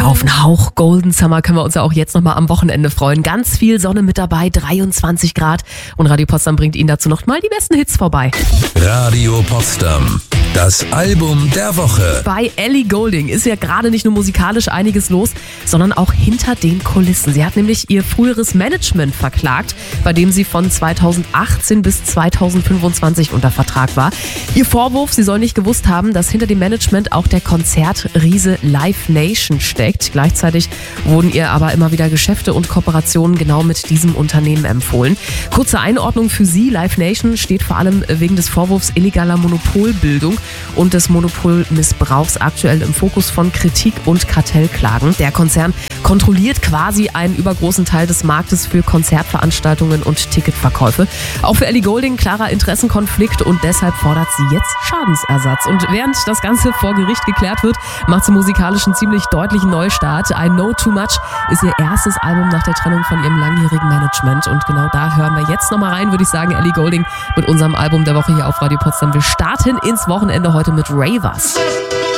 Ja, auf einen Hauch Golden Summer können wir uns ja auch jetzt nochmal am Wochenende freuen. Ganz viel Sonne mit dabei, 23 Grad. Und Radio Potsdam bringt Ihnen dazu noch mal die besten Hits vorbei. Radio Potsdam, das Album der Woche. Bei Ellie Goulding ist ja gerade nicht nur musikalisch einiges los, sondern auch hinter den Kulissen. Sie hat nämlich ihr früheres Management verklagt, bei dem sie von 2018 bis 2025 unter Vertrag war. Ihr Vorwurf, sie soll nicht gewusst haben, dass hinter dem Management auch der Konzertriese Live Nation steckt. Gleichzeitig wurden ihr aber immer wieder Geschäfte und Kooperationen genau mit diesem Unternehmen empfohlen. Kurze Einordnung für Sie: Live Nation steht vor allem wegen des Vorwurfs illegaler Monopolbildung und des Monopolmissbrauchs aktuell im Fokus von Kritik und Kartellklagen. Der Konzern kontrolliert quasi einen übergroßen Teil des Marktes für Konzertveranstaltungen und Ticketverkäufe. Auch für Ellie Goulding klarer Interessenkonflikt und deshalb fordert sie jetzt Schadensersatz. Und während das Ganze vor Gericht geklärt wird, macht sie musikalisch einen ziemlich deutlichen Neustart. I Know Too Much ist ihr erstes Album nach der Trennung von ihrem langjährigen Management. Und genau da hören wir jetzt nochmal rein, würde ich sagen. Ellie Goulding mit unserem Album der Woche hier auf Radio Potsdam. Wir starten ins Wochenende heute mit Ravers.